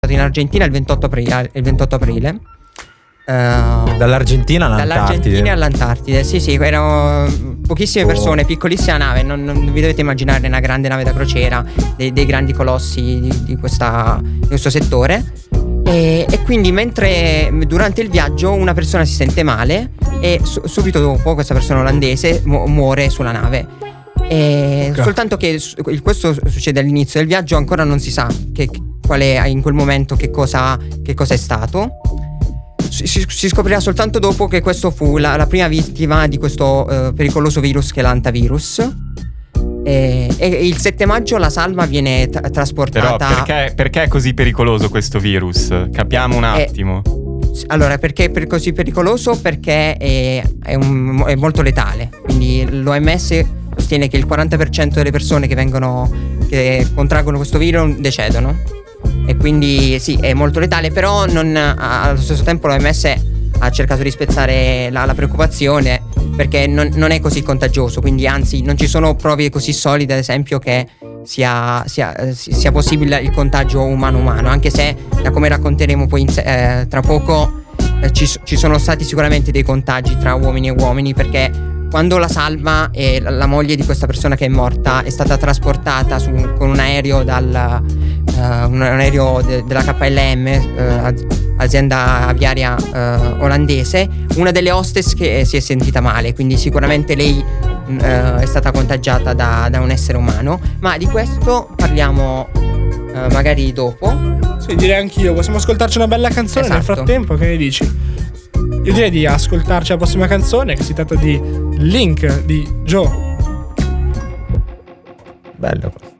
in Argentina il 28 aprile. Dall'Argentina all'Antartide. Sì, erano pochissime persone, piccolissima nave. Non vi dovete immaginare una grande nave da crociera, dei grandi colossi di questo settore. E quindi durante il viaggio una persona si sente male e subito dopo questa persona olandese muore sulla nave. Soltanto che questo succede all'inizio del viaggio, ancora non si sa qual è in quel momento che cosa è stato. Si scoprirà soltanto dopo che questo fu la prima vittima di questo pericoloso virus che è l'antavirus. E il 7 maggio la salma viene trasportata. Però perché è così pericoloso questo virus? Capiamo un attimo. Allora, perché è così pericoloso? Perché è molto letale. Quindi l'OMS sostiene che il 40% delle persone che contraggono questo virus decedono. E quindi sì, è molto letale, però allo stesso tempo l'OMS ha cercato di spezzare la preoccupazione, perché non è così contagioso, quindi anzi non ci sono prove così solide, ad esempio, che sia possibile il contagio umano-umano, anche se, da come racconteremo poi tra poco, ci sono stati sicuramente dei contagi tra uomini e uomini, perché quando la salma e la moglie di questa persona che è morta è stata trasportata con un aereo un aereo della KLM, azienda aviaria olandese, una delle hostess che si è sentita male, quindi sicuramente lei è stata contagiata da un essere umano, ma di questo parliamo magari dopo. Sì, direi anch'io. Possiamo ascoltarci una bella canzone nel frattempo, che ne dici? Io direi di ascoltarci la prossima canzone, che si tratta di Link di Joe. Bello.